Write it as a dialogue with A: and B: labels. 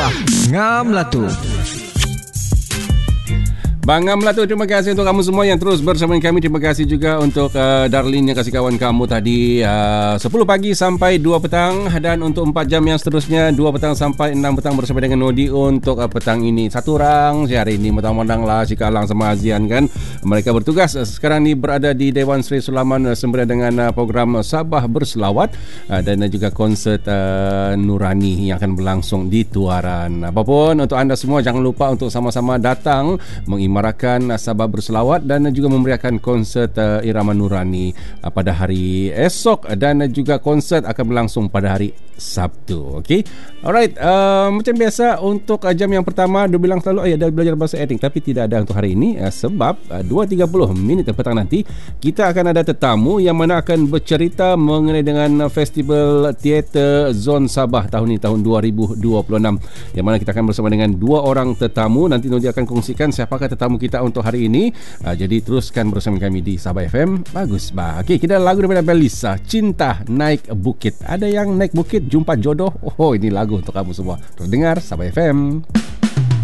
A: Ngam lah tu.
B: Bang Amla tu, terima kasih untuk kamu semua yang terus bersama kami. Terima kasih juga untuk Darlene yang kasih kawan kamu tadi 10 pagi sampai 2 petang. Dan untuk 4 jam yang seterusnya 2 petang sampai 6 petang bersama dengan Nodi untuk petang ini. Satu orang hari ini mentang-mentang lah Cik Alang sama Azian kan. Mereka bertugas sekarang ni berada di Dewan Seri Sulaiman sembari dengan program Sabah Berselawat dan juga konsert Nurani yang akan berlangsung di Tuaran. Apapun untuk anda semua, jangan lupa untuk sama-sama datang mengimarakan Sabah Berselawat dan juga memberiakan konsert Irama Nurani pada hari esok, dan juga konsert akan berlangsung pada hari Sabtu. Okey. Alright, macam biasa untuk jam yang pertama dia bilang selalu ada belajar bahasa acting, tapi tidak ada untuk hari ini sebab 2.30 minit petang nanti kita akan ada tetamu yang mana akan bercerita mengenai dengan Festival Teater Zon Sabah tahun ini, tahun 2026, yang mana kita akan bersama dengan 2 orang tetamu. Nanti Nodi akan kongsikan siapakah tetamu kita untuk hari ini. Jadi teruskan bersama kami di Sabah FM. Bagus bah. Okey, kita lagu daripada Belisa, Cinta Naik Bukit. Ada yang naik bukit jumpa jodoh. Oh, ini lagu untuk kamu semua. Terus dengar Sabah FM.